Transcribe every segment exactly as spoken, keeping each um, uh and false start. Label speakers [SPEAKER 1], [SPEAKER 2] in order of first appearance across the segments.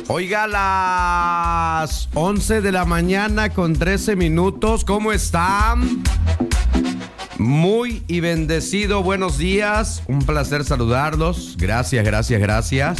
[SPEAKER 1] Oiga, las once de la mañana con trece minutos, ¿cómo están? Muy y bendecido, buenos días, un placer saludarlos, gracias, gracias, gracias.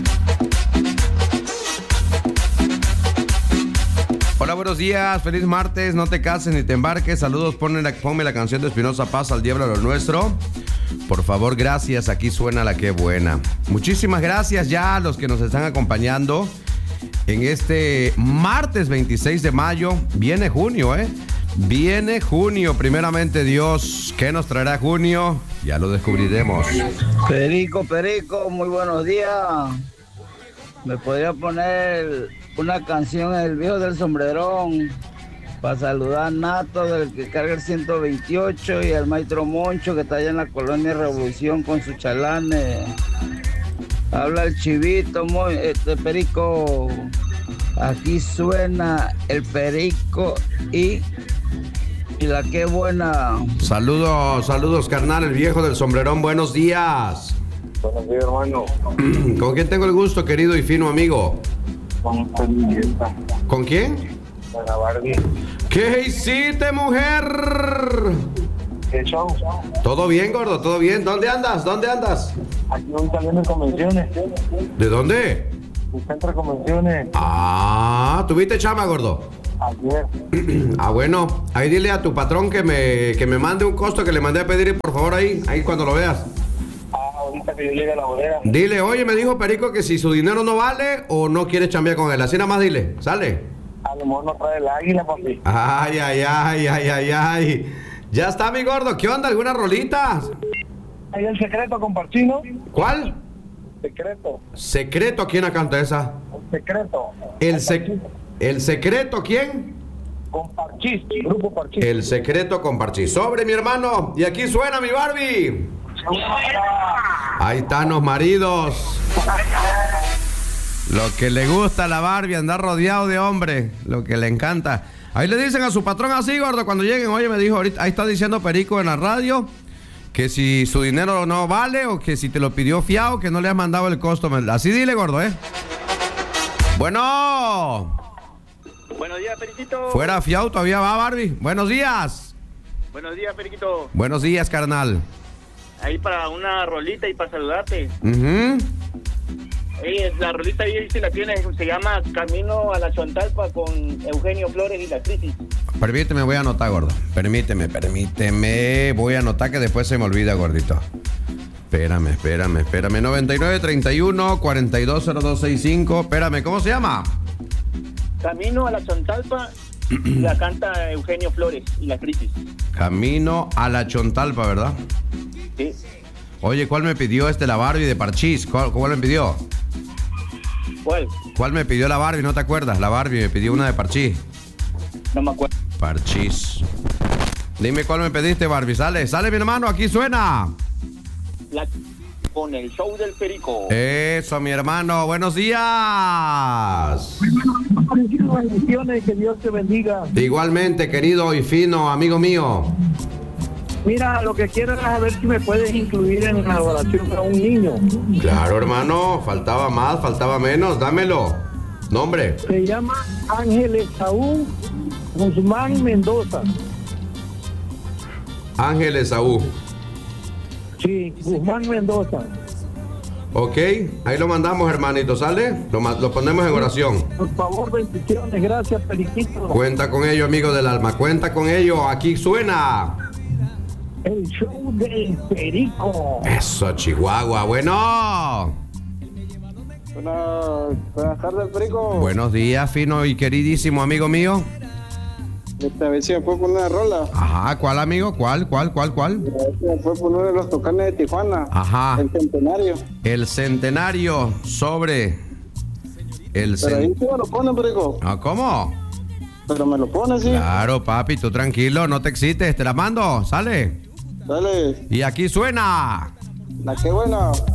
[SPEAKER 1] Hola, buenos días, feliz martes, no te cases ni te embarques, saludos, ponme la, ponme la canción de Espinosa Paz, al diablo lo nuestro. Por favor, gracias, aquí suena la que buena. Muchísimas gracias ya a los que nos están acompañando en este martes veintiséis de mayo. Viene junio, ¿eh? Viene junio, primeramente Dios. ¿Qué nos traerá junio? Ya lo descubriremos.
[SPEAKER 2] Perico, Perico, muy buenos días. ¿Me podría poner una canción El Viejo del Sombrerón? Para saludar a Nato, del que carga el ciento veintiocho, y al maestro Moncho, que está allá en la colonia Revolución con sus chalanes. Habla el chivito, muy, este Perico. Aquí suena el Perico y, y la que buena.
[SPEAKER 1] Saludos, saludos, carnal, el Viejo del Sombrerón, buenos días.
[SPEAKER 3] Buenos días, hermano.
[SPEAKER 1] ¿Con quién tengo el gusto, querido y fino amigo?
[SPEAKER 3] Con Cenicienta.
[SPEAKER 1] ¿Con quién?
[SPEAKER 3] Con la Barbie.
[SPEAKER 1] ¿Qué hiciste, mujer?
[SPEAKER 3] ¿Qué show?
[SPEAKER 1] ¿Todo bien, gordo? ¿Todo bien? ¿Dónde andas? ¿Dónde andas?
[SPEAKER 3] Aquí voy saliendo en convenciones.
[SPEAKER 1] ¿De dónde?
[SPEAKER 3] Un centro de convenciones.
[SPEAKER 1] Ah, ¿tuviste chama, gordo?
[SPEAKER 3] Ayer.
[SPEAKER 1] Ah, bueno, ahí dile a tu patrón que me, que me mande un costo que le mandé a pedir, por favor, ahí, ahí cuando lo veas.
[SPEAKER 3] Ah, ahorita que yo llegue a la bodega.
[SPEAKER 1] Dile, oye, me dijo Perico que si su dinero no vale o no quiere chambear con él. Así nada más dile, ¿sale?
[SPEAKER 3] A lo mejor no trae el águila, papi.
[SPEAKER 1] Ay, ay, ay, ay, ay, ay. Ya está, mi gordo. ¿Qué onda? ¿Algunas rolitas?
[SPEAKER 3] Hay el secreto con Parchino.
[SPEAKER 1] ¿Cuál?
[SPEAKER 3] Secreto.
[SPEAKER 1] Secreto, ¿quién la canta esa?
[SPEAKER 3] El secreto.
[SPEAKER 1] El, sec- el secreto, ¿quién?
[SPEAKER 3] Con Parchís. Grupo Parchís.
[SPEAKER 1] El secreto con Parchís. Sobre, mi hermano. Y aquí suena mi Barbie. Ahí están los maridos. Lo que le gusta a la Barbie, andar rodeado de hombres. Lo que le encanta. Ahí le dicen a su patrón así, gordo, cuando lleguen. Oye, me dijo ahorita, ahí está diciendo Perico en la radio que si su dinero no vale o que si te lo pidió fiado, que no le has mandado el costo. Así dile, gordo, ¿eh? Bueno.
[SPEAKER 4] Buenos días, Periquito.
[SPEAKER 1] Fuera fiado, todavía va, Barbie. Buenos días.
[SPEAKER 4] Buenos días, Periquito.
[SPEAKER 1] Buenos días, carnal.
[SPEAKER 4] Ahí para una rolita y para saludarte.
[SPEAKER 1] Uh-huh.
[SPEAKER 4] Ahí, la rolita ahí si la tienes, se llama Camino a la Chontalpa con Eugenio Flores y La Crisis.
[SPEAKER 1] Permíteme, voy a anotar, gordo. Permíteme, permíteme. Voy a anotar que después se me olvida, gordito. Espérame, espérame, espérame. noventa y nueve, treinta y uno, cuarenta y dos, cero dos sesenta y cinco. Espérame, ¿cómo se llama?
[SPEAKER 4] Camino a la Chontalpa, la canta Eugenio Flores y La Crisis.
[SPEAKER 1] Camino a la Chontalpa, ¿verdad?
[SPEAKER 4] Sí.
[SPEAKER 1] Oye, ¿cuál me pidió este, la Barbie de Parchís? ¿Cuál, cuál me pidió?
[SPEAKER 4] ¿Cuál?
[SPEAKER 1] ¿Cuál me pidió la Barbie? ¿No te acuerdas? La Barbie me pidió una de Parchís.
[SPEAKER 4] No me acuerdo.
[SPEAKER 1] Parchís. Dime cuál me pediste, Barbie. Sale, sale, mi hermano, aquí suena.
[SPEAKER 4] La con el show del Perico.
[SPEAKER 1] Eso, mi hermano. Buenos días.
[SPEAKER 5] Bendiciones, que Dios te bendiga.
[SPEAKER 1] Igualmente, querido y fino amigo mío.
[SPEAKER 5] Mira, lo que quiero es saber si me puedes incluir en la oración para un niño.
[SPEAKER 1] Claro, hermano. Faltaba más, faltaba menos. Dámelo. Nombre.
[SPEAKER 5] Se llama Ángel Esaú Guzmán Mendoza.
[SPEAKER 1] Ángel Esaú.
[SPEAKER 5] Sí, Guzmán Mendoza.
[SPEAKER 1] Ok, ahí lo mandamos, hermanito. ¿Sale? Lo, ma- lo ponemos en oración.
[SPEAKER 5] Por favor, bendiciones. Gracias, Periquito.
[SPEAKER 1] Cuenta con ello, amigo del alma. Cuenta con ello. Aquí suena.
[SPEAKER 5] El show del Perico.
[SPEAKER 1] Eso, Chihuahua. Bueno.
[SPEAKER 3] Buenas, buenas tardes, Perico.
[SPEAKER 1] Buenos días, fino y queridísimo amigo mío.
[SPEAKER 3] Esta vez sí me puedo poner una rola.
[SPEAKER 1] Ajá, ¿cuál, amigo? ¿Cuál, cuál, cuál, cuál?
[SPEAKER 3] Me puedo poner uno de los Tucanes de Tijuana.
[SPEAKER 1] Ajá.
[SPEAKER 3] El centenario.
[SPEAKER 1] El centenario sobre el
[SPEAKER 3] Pero ahí
[SPEAKER 1] cen...
[SPEAKER 3] sí me lo pone, Perico.
[SPEAKER 1] Ah, ¿cómo?
[SPEAKER 3] Pero me lo pone, sí.
[SPEAKER 1] Claro, papi, tú tranquilo, no te excites, te la mando, sale.
[SPEAKER 3] Dale.
[SPEAKER 1] Y aquí suena.
[SPEAKER 3] La que buena.